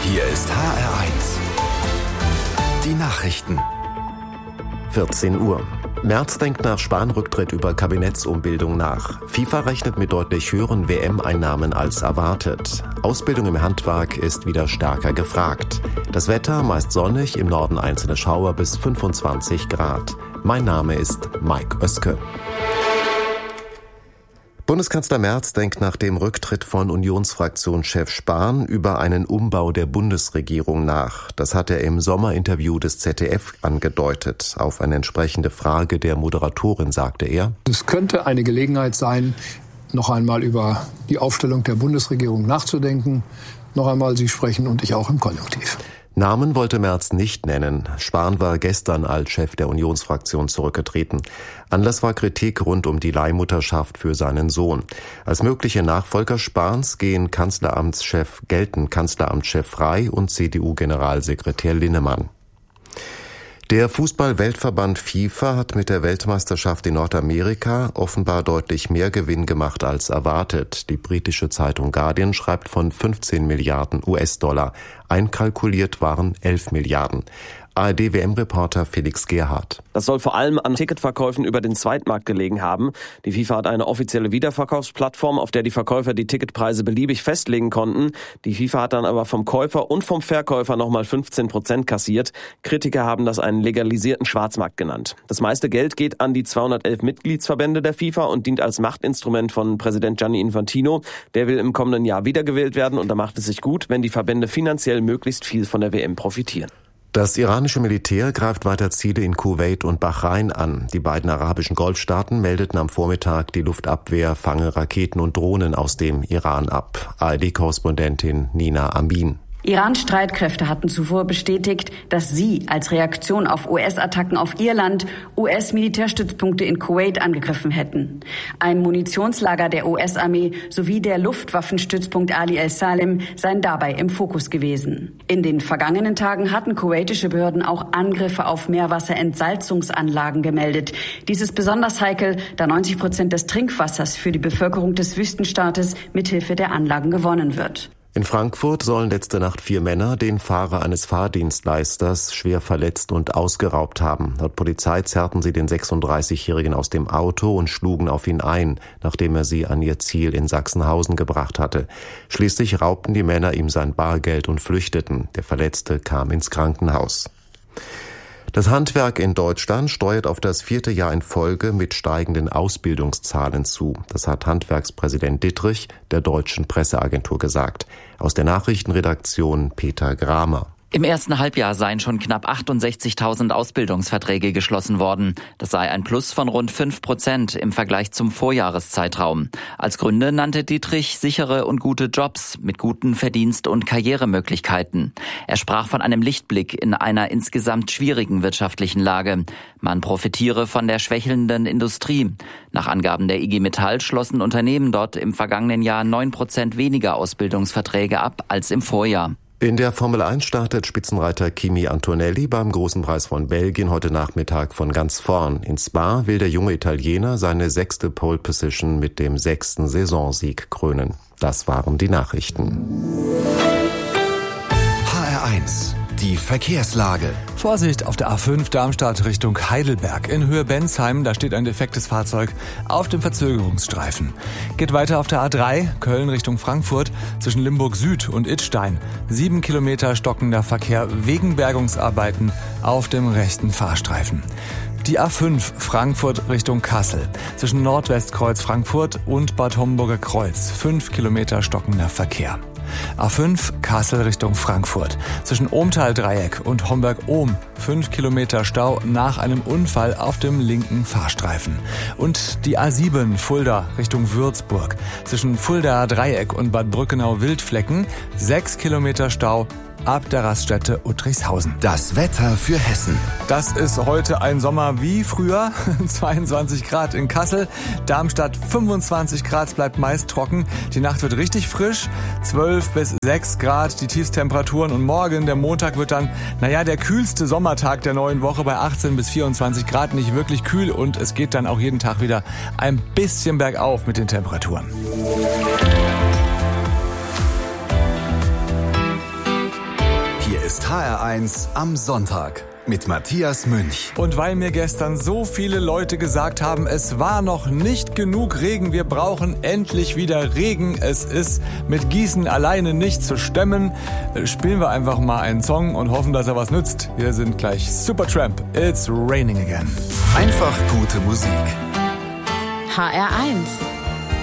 Hier ist HR1. Die Nachrichten. 14 Uhr. Merz denkt nach Spahn-Rücktritt über Kabinettsumbildung nach. FIFA rechnet mit deutlich höheren WM-Einnahmen als erwartet. Ausbildung im Handwerk ist wieder stärker gefragt. Das Wetter meist sonnig, im Norden einzelne Schauer bis 25 Grad. Mein Name ist Mike Oeske. Bundeskanzler Merz denkt nach dem Rücktritt von Unionsfraktionschef Spahn über einen Umbau der Bundesregierung nach. Das hat er im Sommerinterview des ZDF angedeutet. Auf eine entsprechende Frage der Moderatorin sagte er: Es könnte eine Gelegenheit sein, noch einmal über die Aufstellung der Bundesregierung nachzudenken. Noch einmal, Sie sprechen und ich auch im Konjunktiv. Namen wollte Merz nicht nennen. Spahn war gestern als Chef der Unionsfraktion zurückgetreten. Anlass war Kritik rund um die Leihmutterschaft für seinen Sohn. Als mögliche Nachfolger Spahns gelten Kanzleramtschef Frey und CDU-Generalsekretär Linnemann. Der Fußball-Weltverband FIFA hat mit der Weltmeisterschaft in Nordamerika offenbar deutlich mehr Gewinn gemacht als erwartet. Die britische Zeitung Guardian schreibt von 15 Milliarden US-Dollar. Einkalkuliert waren 11 Milliarden. ARD-WM-Reporter Felix Gerhardt. Das soll vor allem an Ticketverkäufen über den Zweitmarkt gelegen haben. Die FIFA hat eine offizielle Wiederverkaufsplattform, auf der die Verkäufer die Ticketpreise beliebig festlegen konnten. Die FIFA hat dann aber vom Käufer und vom Verkäufer nochmal 15% kassiert. Kritiker haben das einen legalisierten Schwarzmarkt genannt. Das meiste Geld geht an die 211 Mitgliedsverbände der FIFA und dient als Machtinstrument von Präsident Gianni Infantino. Der will im kommenden Jahr wiedergewählt werden und da macht es sich gut, wenn die Verbände finanziell möglichst viel von der WM profitieren. Das iranische Militär greift weiter Ziele in Kuwait und Bahrain an. Die beiden arabischen Golfstaaten meldeten am Vormittag, die Luftabwehr fange Raketen und Drohnen aus dem Iran ab. ARD-Korrespondentin Nina Amin. Irans Streitkräfte hatten zuvor bestätigt, dass sie als Reaktion auf US-Attacken auf ihr Land US-Militärstützpunkte in Kuwait angegriffen hätten. Ein Munitionslager der US-Armee sowie der Luftwaffenstützpunkt Ali el-Salem seien dabei im Fokus gewesen. In den vergangenen Tagen hatten kuwaitische Behörden auch Angriffe auf Meerwasserentsalzungsanlagen gemeldet. Dies ist besonders heikel, da 90% des Trinkwassers für die Bevölkerung des Wüstenstaates mithilfe der Anlagen gewonnen wird. In Frankfurt sollen letzte Nacht 4 Männer den Fahrer eines Fahrdienstleisters schwer verletzt und ausgeraubt haben. Laut Polizei zerrten sie den 36-Jährigen aus dem Auto und schlugen auf ihn ein, nachdem er sie an ihr Ziel in Sachsenhausen gebracht hatte. Schließlich raubten die Männer ihm sein Bargeld und flüchteten. Der Verletzte kam ins Krankenhaus. Das Handwerk in Deutschland steuert auf das 4. Jahr in Folge mit steigenden Ausbildungszahlen zu. Das hat Handwerkspräsident Dittrich der Deutschen Presseagentur gesagt. Aus der Nachrichtenredaktion Peter Gramer. Im ersten Halbjahr seien schon knapp 68.000 Ausbildungsverträge geschlossen worden. Das sei ein Plus von rund 5% im Vergleich zum Vorjahreszeitraum. Als Gründe nannte Dittrich sichere und gute Jobs mit guten Verdienst- und Karrieremöglichkeiten. Er sprach von einem Lichtblick in einer insgesamt schwierigen wirtschaftlichen Lage. Man profitiere von der schwächelnden Industrie. Nach Angaben der IG Metall schlossen Unternehmen dort im vergangenen Jahr 9% weniger Ausbildungsverträge ab als im Vorjahr. In der Formel 1 startet Spitzenreiter Kimi Antonelli beim Großen Preis von Belgien heute Nachmittag von ganz vorn. In Spa will der junge Italiener seine 6. Pole Position mit dem 6. Saisonsieg krönen. Das waren die Nachrichten. HR1. Die Verkehrslage. Vorsicht auf der A5 Darmstadt Richtung Heidelberg. In Höhe Bensheim, da steht ein defektes Fahrzeug auf dem Verzögerungsstreifen. Geht weiter auf der A3 Köln Richtung Frankfurt zwischen Limburg Süd und Idstein. 7 Kilometer stockender Verkehr wegen Bergungsarbeiten auf dem rechten Fahrstreifen. Die A5 Frankfurt Richtung Kassel. Zwischen Nordwestkreuz Frankfurt und Bad Homburger Kreuz. 5 Kilometer stockender Verkehr. A5 Kassel Richtung Frankfurt. Zwischen Ohmtal-Dreieck und Homberg-Ohm 5 Kilometer Stau nach einem Unfall auf dem linken Fahrstreifen. Und die A7 Fulda Richtung Würzburg. Zwischen Fulda-Dreieck und Bad Brückenau-Wildflecken 6 Kilometer Stau ab der Raststätte Uttrichshausen. Das Wetter für Hessen. Das ist heute ein Sommer wie früher. 22 Grad in Kassel, Darmstadt 25 Grad, es bleibt meist trocken. Die Nacht wird richtig frisch, 12 bis 6 Grad die Tiefstemperaturen und morgen, der Montag, wird dann, der kühlste Sommertag der neuen Woche bei 18 bis 24 Grad, nicht wirklich kühl und es geht dann auch jeden Tag wieder ein bisschen bergauf mit den Temperaturen. ist HR1 am Sonntag mit Matthias Münch. Und weil mir gestern so viele Leute gesagt haben, es war noch nicht genug Regen, wir brauchen endlich wieder Regen, es ist mit Gießen alleine nicht zu stemmen, spielen wir einfach mal einen Song und hoffen, dass er was nützt. Hier sind gleich Supertramp, It's Raining Again. Einfach gute Musik. HR1